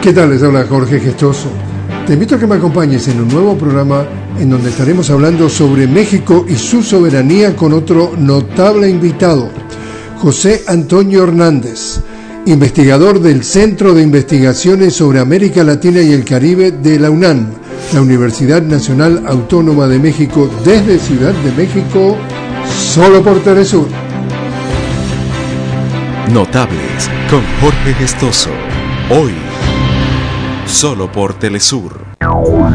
¿Qué tal? Les habla Jorge Gestoso. Te invito a que me acompañes en un nuevo programa en donde estaremos hablando sobre México y su soberanía con otro notable invitado, José Antonio Hernández, investigador del Centro de Investigaciones sobre América Latina y el Caribe de la UNAM, la Universidad Nacional Autónoma de México, desde Ciudad de México, solo por Telesur. Notables con Jorge Gestoso. Hoy, solo por Telesur.